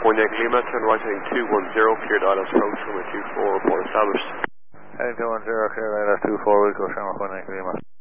49 Lima, turn right heading 210, cleared ILS approach, runway 24, report established. Heading 210, cleared ILS 24, we'll go Shamrock 19 Lima.